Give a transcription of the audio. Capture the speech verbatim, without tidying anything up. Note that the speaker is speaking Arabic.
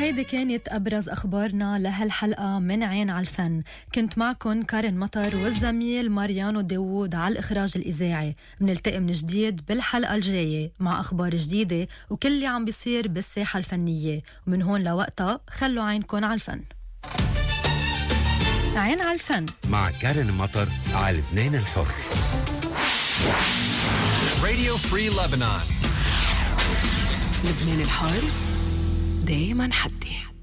وهيدي كانت أبرز أخبارنا لهالحلقة من عين على الفن. كنت معكن كارين مطر والزميل ماريانو داوود على الإخراج الإذاعي. بنلتقي من جديد بالحلقة الجاية مع أخبار جديدة وكل اللي عم بيصير بالساحة الفنية، ومن هون لوقتها خلوا عينكن على الفن. عين على الفن مع كارين مطر على لبنان الحر. Radio Free Lebanon. لبنان الحر دايما حدي.